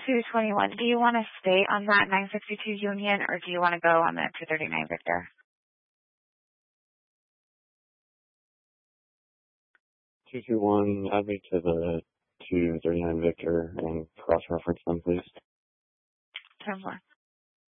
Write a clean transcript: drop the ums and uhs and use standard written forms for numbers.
221. Do you want to stay on that 962 Union, or do you want to go on the 239 Victor? 221, add me to the 239 Victor and cross-reference them, please. 10-4.